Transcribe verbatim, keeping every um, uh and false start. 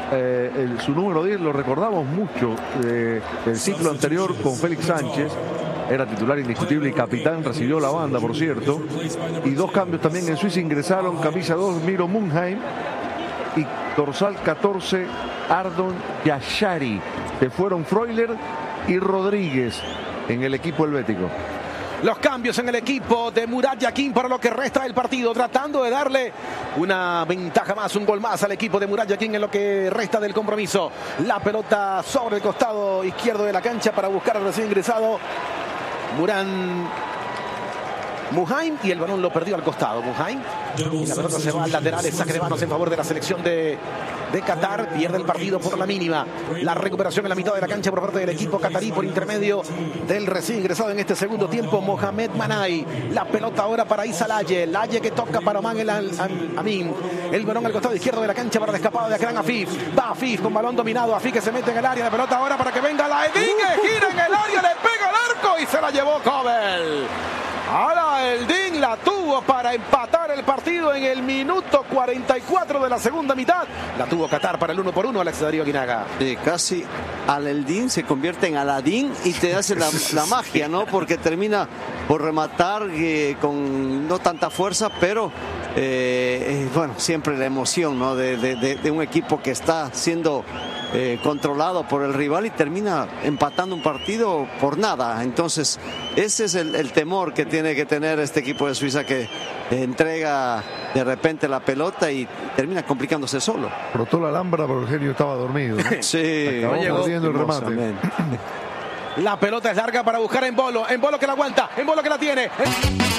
eh, el, su número diez lo recordamos mucho eh, del ciclo anterior con Félix Sánchez. Era titular indiscutible y capitán, recibió la banda, por cierto. Y dos cambios también en Suiza ingresaron: camisa dos, Miro Munheim, y dorsal catorce, Ardon Yashari. Se fueron Freuler y Rodríguez en el equipo helvético. Los cambios en el equipo de Murat Yakin para lo que resta del partido, tratando de darle una ventaja más, un gol más al equipo de Murat Yakin en lo que resta del compromiso. La pelota sobre el costado izquierdo de la cancha para buscar al recién ingresado Muran Munheim, y el balón lo perdió al costado Munheim, y la pelota se va al lateral. Saque de manos en favor de la selección de, de Qatar. Pierde el partido por la mínima. La recuperación en la mitad de la cancha por parte del equipo catarí por intermedio del recién ingresado en este segundo tiempo, Mohamed Manay. La pelota ahora para Issa Laye. Laye que toca para Oman el Amin. El balón al costado izquierdo de la cancha para la escapada de Akram Afif. Va Afif con balón dominado. Afif que se mete en el área. La pelota ahora para que venga la Edín, que gira en el área, le pega al arco y se la llevó Kobel. Ahora el Din la tuvo para empatar el partido en el minuto cuarenta y cuatro de la segunda mitad. La tuvo Qatar para el uno por uno, Alex Darío Aguinaga. Eh, casi al el Din se convierte en Aladín y te hace la, la magia, ¿no? Porque termina por rematar eh, con no tanta fuerza, pero eh, eh, bueno, siempre la emoción, ¿no? De, de, de, de un equipo que está siendo Eh, controlado por el rival y termina empatando un partido por nada. Entonces ese es el, el temor que tiene que tener este equipo de Suiza, que eh, entrega de repente la pelota y termina complicándose solo. Brotó la lámpara, pero el genio estaba dormido, ¿no? Sí, acabó llegó, perdiendo el remate. La pelota es larga para buscar a Embolo. Embolo que la aguanta, Embolo que la tiene.